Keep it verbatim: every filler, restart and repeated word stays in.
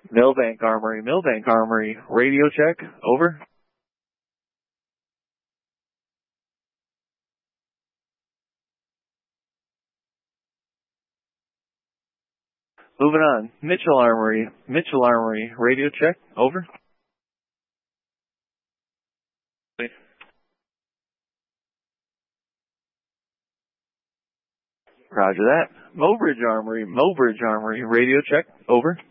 Millbank Armory, Millbank Armory, radio check, over. Moving on, Mitchell Armory, Mitchell Armory, radio check, over. Roger that. Mobridge Armory, Mobridge Armory, radio check, over.